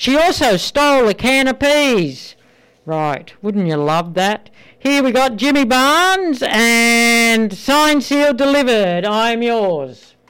She also stole a can of peas. Right, wouldn't you love that? Here we got Jimmy Barnes and signed, sealed, delivered. I'm yours.